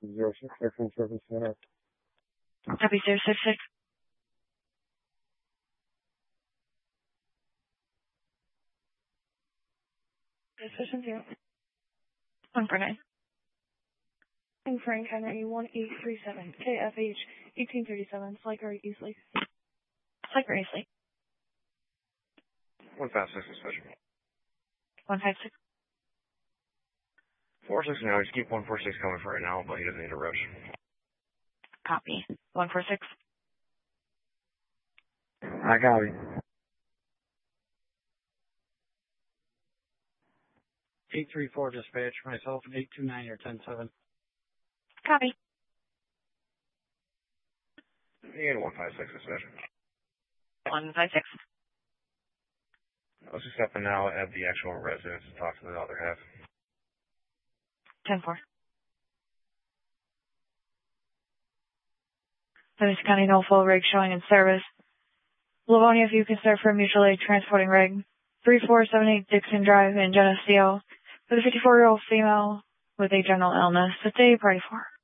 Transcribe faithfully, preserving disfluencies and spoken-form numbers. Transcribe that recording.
zero six, Airplane Service Center. Copy zero six six. Station zero. one four nine. And Frank Henry one eight three seven. K F H eighteen thirty-seven. Sliker Eastlake. Sliker Eastlake. one five six, dispatch. one five six. four six now, just keep one four six coming for right now, but he doesn't need a rush. Copy. one four six. I copy. eight three four dispatch, myself, eight two nine or ten seven. Copy. And one five six, dispatch. one five six. Let's just step in now at the actual residence and talk to the other half. ten four. Dennis County, no full rig showing in service. Livonia, if you can start for a mutual aid transporting rig. three four seven eight Dixon Drive in Geneseo. With a fifty-four-year-old female with a general illness. Today, party four.